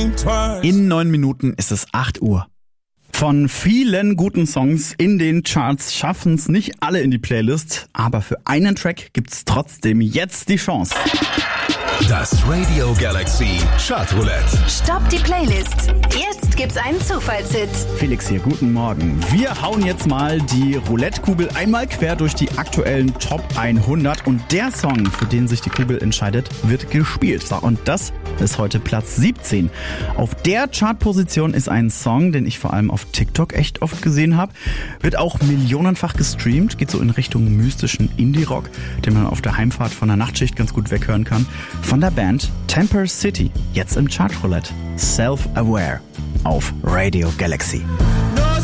think twice. In 9 Minuten ist es 8 Uhr. Von vielen guten Songs in den Charts schaffen es nicht alle in die Playlist, aber für einen Track gibt's trotzdem jetzt die Chance. Das Radio Galaxy Chartroulette. Stopp die Playlist. Jetzt gibt's einen Zufallshit. Felix hier, guten Morgen. Wir hauen jetzt mal die Roulette-Kugel einmal quer durch die aktuellen Top 100 und der Song, für den sich die Kugel entscheidet, wird gespielt. So, und das ist heute Platz 17. Auf der Chartposition ist ein Song, den ich vor allem auf TikTok echt oft gesehen habe. Wird auch millionenfach gestreamt, geht so in Richtung mystischen Indie-Rock, den man auf der Heimfahrt von der Nachtschicht ganz gut weghören kann. Von der Band Temper City, jetzt im Chartroulette. Self-Aware auf Radio Galaxy.